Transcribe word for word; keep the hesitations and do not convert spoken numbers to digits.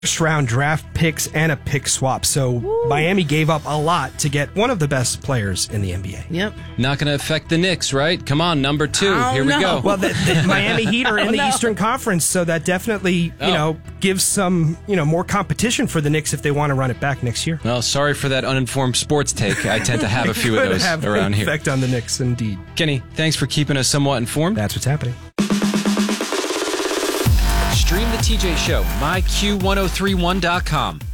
first round draft picks and a pick swap. So Woo. Miami gave up a lot to get one of the best players in the N B A. Yep. Not going to affect the Knicks, right? Come on, number two. Oh, Here we no. go. Well, the, the Miami Heat are in oh, the no. Eastern Conference, so that definitely, you oh. know, gives some, you know, more competition for the Knicks if they want to run it back next year. Well, sorry for that uninformed sports take. I tend to have a few of Could those have around an here. Effect on the Knicks, indeed. Kenny, thanks for keeping us somewhat informed. That's what's happening. Stream the T J Show, my Q ten thirty-one dot com.